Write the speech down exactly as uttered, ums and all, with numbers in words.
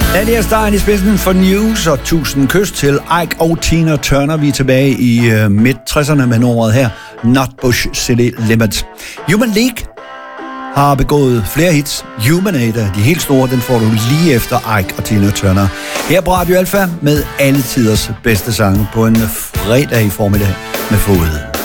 Daniel Stein i spidsen for News og tusind kys til Ike og Tina Turner. Vi er tilbage i uh, midt-tresserne med nummeret her, Nutbush City Limits. Human League har begået flere hits. Humanator, de helt store, den får du lige efter Ike og Tina Turner. Her på Radio Alpha med alle tiders bedste sange på en fredag i formiddag med Fod.